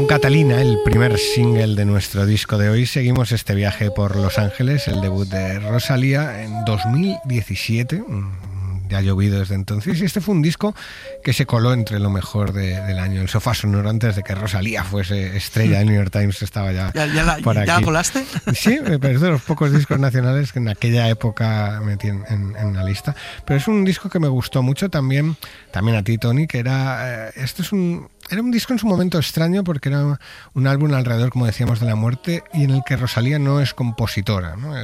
Con Catalina, el primer single de nuestro disco de hoy, seguimos este viaje por Los Ángeles, el debut de Rosalía en 2017. Ya ha llovido desde entonces y este fue un disco que se coló entre lo mejor del año. El sofá sonoro antes de que Rosalía fuese estrella del New York Times estaba ya por aquí. ¿Ya colaste? Sí, pero es de los pocos discos nacionales que en aquella época metí en la lista. Pero es un disco que me gustó mucho también a ti, Tony, que era... Era un disco en su momento extraño porque era un álbum alrededor, como decíamos, de la muerte y en el que Rosalía no es compositora, ¿no?